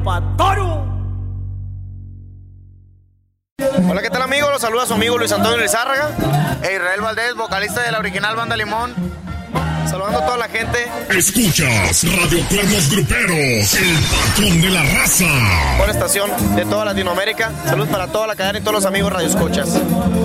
Patoro. Hola, ¿qué tal, amigos? Los saluda su amigo Luis Antonio Lizárraga e Israel Valdés, vocalista de la original Banda Limón. Saludando a toda la gente. Escuchas Radio Cuernos Gruperos, el patrón de la raza. Buena estación de toda Latinoamérica. Saludos para toda la cadena y todos los amigos radioescuchas.